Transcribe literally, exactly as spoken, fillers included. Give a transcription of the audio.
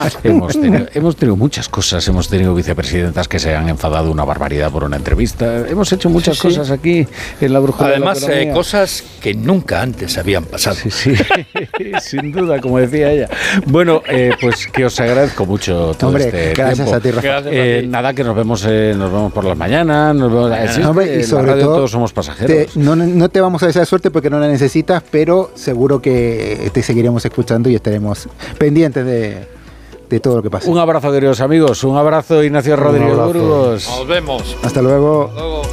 hemos, tenido, hemos tenido muchas cosas, hemos tenido vicepresidentas que se han enfadado una barbaridad por una entrevista, hemos hecho muchas sí, cosas sí. aquí en la brújula. Además, de la eh, cosas que nunca antes habían pasado. Sí, sí, sin duda, como decía ella. Bueno, eh, pues que os agradezco mucho todo Hombre, este gracias tiempo. a ti, Rafa. Gracias eh, a ti. Nada, que nos vemos, eh, nos vemos por las mañanas, nos vemos, mañana. sí, Hombre, y sobre en la radio todo, todos somos pasajeros. Te, no, no te vamos a desear suerte porque no la necesitas, pero seguro que te seguiremos escuchando y estaremos pendientes de, de todo lo que pasa. Un abrazo, queridos amigos. Un abrazo, Ignacio Rodríguez Burgos. Nos vemos. Hasta luego. Hasta luego.